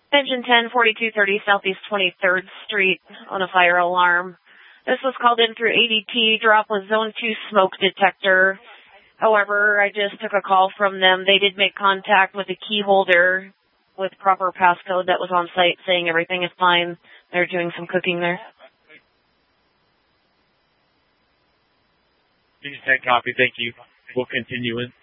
Engine 10, 4230 Southeast 23rd Street on a fire alarm. This was called in through ADT. Drop was Zone 2 smoke detector. However, I just took a call from them. They did make contact with a key holder with proper passcode that was on site saying everything is fine. They're doing some cooking there. Copy. Thank you. We'll continue in.